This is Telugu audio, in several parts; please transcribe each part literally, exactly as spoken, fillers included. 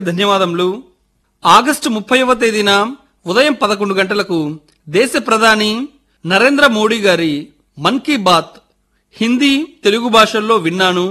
ధన్యవాదములు. ఆగస్టు ముప్పైవ తేదీన ఉదయం పదకొండు గంటలకు దేశ ప్రధాని నరేంద్ర మోడీ గారి మన్ కీ బాత్ హిందీ తెలుగు భాషల్లో విన్నాను.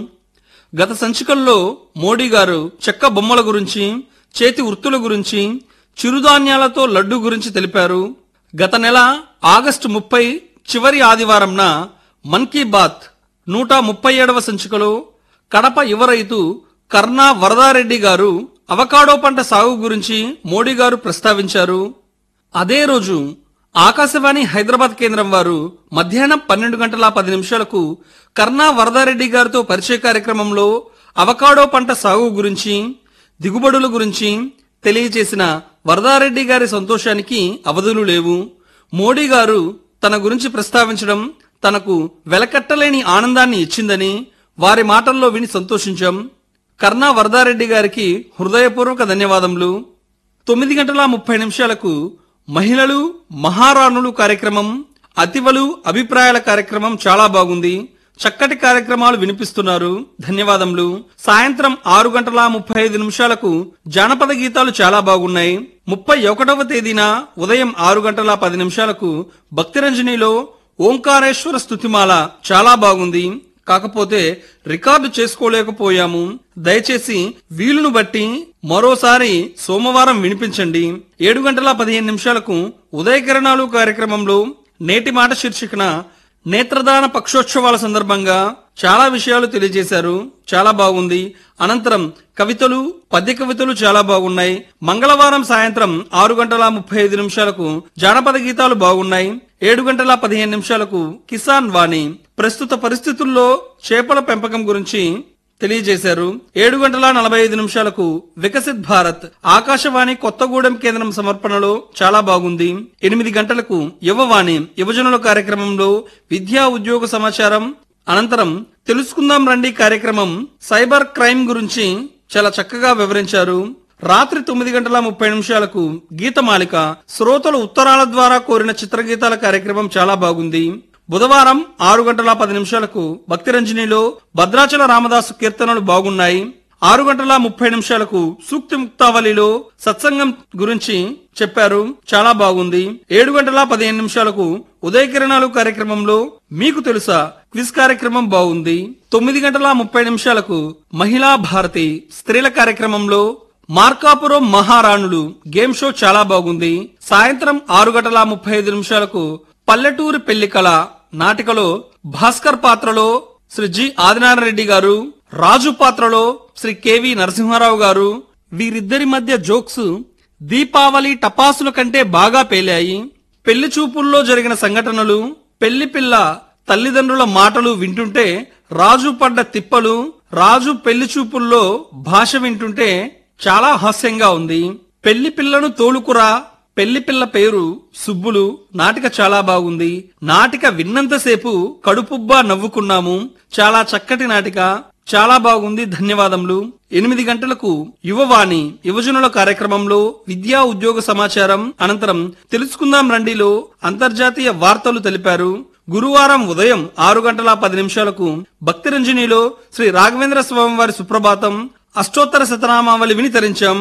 గత సంచికల్లో మోడీ గారు చెక్క బొమ్మల గురించి, చేతి వృత్తుల గురించి, చిరుధాన్యాలతో లడ్డు గురించి తెలిపారు. గత నెల ఆగస్టు ముప్పై చివరి ఆదివారంన మన్ కీ బాత్ నూట ముప్పై ఏడవ సంచికలో కడప యువ రైతు కర్ణా వరదారెడ్డి గారు అవకాడో పంట సాగు గురించి మోడీ గారు ప్రస్తావించారు. అదే రోజు ఆకాశవాణి హైదరాబాద్ కేంద్రం వారు మధ్యాహ్నం పన్నెండు గంటల పది నిమిషాలకు కర్ణా వరదారెడ్డి గారితో పరిచయ కార్యక్రమంలో అవకాడో పంట సాగు గురించి, దిగుబడుల గురించి తెలియజేసిన వరదారెడ్డి గారి సంతోషానికి అవధులు లేవు. మోడీ గారు తన గురించి ప్రస్తావించడం తనకు వెలకట్టలేని ఆనందాన్ని ఇచ్చిందని వారి మాటల్లో విని సంతోషించాం. కర్ణా వరదారెడ్డి గారికి హృదయపూర్వక ధన్యవాదములు. తొమ్మిది గంటల ముప్పై నిమిషాలకు మహిళలు మహారాణులు కార్యక్రమం, అతివలు అభిప్రాయాల కార్యక్రమం చాలా బాగుంది. చక్కటి కార్యక్రమాలు వినిపిస్తున్నారు. ధన్యవాదములు. సాయంత్రం ఆరు గంటల ముప్పై ఐదు నిమిషాలకు జానపద గీతాలు చాలా బాగున్నాయి. ముప్పై ఒకటవ తేదీన ఉదయం ఆరు గంటల పది నిమిషాలకు భక్తిరంజనిలో ఓంకారేశ్వర స్తుతిమాల చాలా బాగుంది. కాకపోతే రికార్డు చేసుకోలేకపోయాము. దయచేసి వీలును బట్టి మరోసారి సోమవారం వినిపించండి. ఏడు గంటల పదిహేను నిమిషాలకు ఉదయకిరణాలు కార్యక్రమంలో నేటి మాట శీర్షికన నేత్రదాన పక్షోత్సవాల సందర్భంగా చాలా విషయాలు తెలియజేశారు. చాలా బాగుంది. అనంతరం కవితలు, పద్య కవితలు చాలా బాగున్నాయి. మంగళవారం సాయంత్రం ఆరు గంటల ముప్పై ఐదు నిమిషాలకు జానపద గీతాలు బాగున్నాయి. ఏడు గంటల పదిహేను నిమిషాలకు కిసాన్ వాణి ప్రస్తుత పరిస్థితుల్లో చేపల పెంపకం గురించి తెలియజేశారు. ఏడు గంటల నలభై ఐదు నిమిషాలకు వికసిత్ భారత్ ఆకాశవాణి కొత్తగూడెం కేంద్రం సమర్పణలో చాలా బాగుంది. ఎనిమిది గంటలకు యువవాణి యువజనుల కార్యక్రమంలో విద్యా ఉద్యోగ సమాచారం, అనంతరం తెలుసుకుందాం రండి కార్యక్రమం సైబర్ క్రైమ్ గురించి చాలా చక్కగా వివరించారు. రాత్రి తొమ్మిది గంటల ముప్పై నిమిషాలకు గీతమాలిక శ్రోతలు ఉత్తరాల ద్వారా కోరిన చిత్రగీతాల కార్యక్రమం చాలా బాగుంది. బుధవారం ఆరు గంటల పది నిమిషాలకు భక్తిరంజనిలో భద్రాచల రామదాసు కీర్తనలు బాగున్నాయి. ఆరు గంటల ముప్పై నిమిషాలకు సూక్తి ముక్తావళిలో సత్సంగం గురించి చెప్పారు. చాలా బాగుంది. ఏడు గంటల పదిహేను నిమిషాలకు ఉదయకిరణాలు కార్యక్రమంలో మీకు తెలుసా క్విజ్ కార్యక్రమం బాగుంది. తొమ్మిది గంటల ముప్పై నిమిషాలకు మహిళా భారతి స్త్రీల కార్యక్రమంలో మార్కాపురం మహారాణులు గేమ్ షో చాలా బాగుంది. సాయంత్రం ఆరు గంటల ముప్పై ఐదు నిమిషాలకు పల్లెటూరి పెళ్లికళ నాటికలో భాస్కర్ పాత్రలో శ్రీ జి ఆదినారాయణ రెడ్డి గారు, రాజు పాత్రలో శ్రీ కెవి నరసింహారావు గారు. వీరిద్దరి మధ్య జోక్స్ దీపావళి టపాసుల కంటే బాగా పేలాయి. పెళ్లి చూపుల్లో జరిగిన సంఘటనలు, పెళ్లి పిల్ల తల్లిదండ్రుల మాటలు వింటుంటే రాజు పడ్డ తిప్పలు, రాజు పెళ్లి చూపుల్లో భాష వింటుంటే చాలా హాస్యంగా ఉంది. పెళ్లి పిల్లను తోలుకురా, పెళ్లి పిల్ల పేరు సుబ్బులు నాటిక చాలా బాగుంది. నాటిక విన్నంతసేపు కడుపుబ్బా నవ్వుకున్నాము. చాలా చక్కటి నాటిక, చాలా బాగుంది. ధన్యవాదములు. ఎనిమిది గంటలకు యువవాణి యువజనుల కార్యక్రమంలో విద్యా ఉద్యోగ సమాచారం, అనంతరం తెలుసుకుందాం రండిలో అంతర్జాతీయ వార్తలు తెలిపారు. గురువారం ఉదయం ఆరు గంటల పది నిమిషాలకు భక్తిరంజనిలో శ్రీ రాఘవేంద్ర స్వామి వారి సుప్రభాతం అష్టోత్తర శతనామావళి విని తరించాం.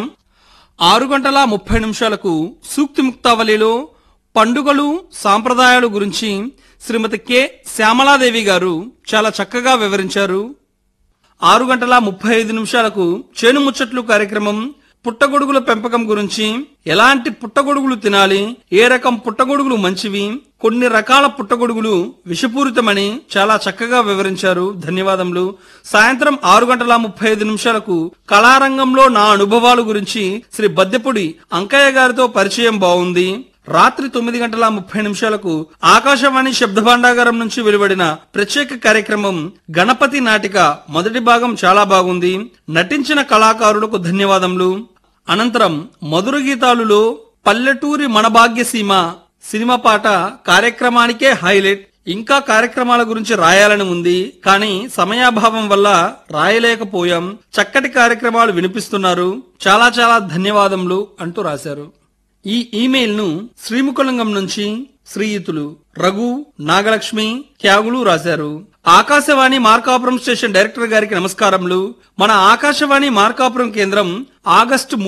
ఆరు గంటల ముప్పై నిమిషాలకు సూక్తి ముక్తావళిలో పండుగలు సాంప్రదాయాల గురించి శ్రీమతి కె శ్యామలాదేవి గారు చాలా చక్కగా వివరించారు. ఆరు గంటల ముప్పై ఐదు నిమిషాలకు చేను ముచ్చట్లు కార్యక్రమం పుట్టగొడుగుల పెంపకం గురించి, ఎలాంటి పుట్టగొడుగులు తినాలి, ఏ రకం పుట్టగొడుగులు మంచివి, కొన్ని రకాల పుట్టగొడుగులు విషపూరితమని చాలా చక్కగా వివరించారు. ధన్యవాదములు. సాయంత్రం ఆరు గంటల ముప్పై ఐదు నిమిషాలకు కళారంగంలో నా అనుభవాల గురించి శ్రీ బద్దెపూడి అంకయ్య గారితో పరిచయం బాగుంది. రాత్రి తొమ్మిది గంటల ముప్పై నిమిషాలకు ఆకాశవాణి శబ్ద భాండాగారం నుంచి వెలువడిన ప్రత్యేక కార్యక్రమం గణపతి నాటిక మొదటి భాగం చాలా బాగుంది. నటించిన కళాకారులకు ధన్యవాదములు. అనంతరం మధుర గీతాలులో పల్లెటూరి మనభాగ్యసీమ సినిమా పాట కార్యక్రమానికే హైలైట్. ఇంకా కార్యక్రమాల గురించి రాయాలని ఉంది, కానీ సమయాభావం వల్ల రాయలేకపోయాం. చక్కటి కార్యక్రమాలు వినిపిస్తున్నారు. చాలా చాలా ధన్యవాదములు అంటూ రాశారు. ఈ ఇమెయిల్ ను శ్రీముఖలింగం నుంచి శ్రీయుతులు రఘు, నాగలక్ష్మి, త్యాగులు రాశారు. ఆకాశవాణి మార్కాపురం స్టేషన్ డైరెక్టర్ గారికి నమస్కారములు. మన ఆకాశవాణి మార్కాపురం కేంద్రం ఆగస్టు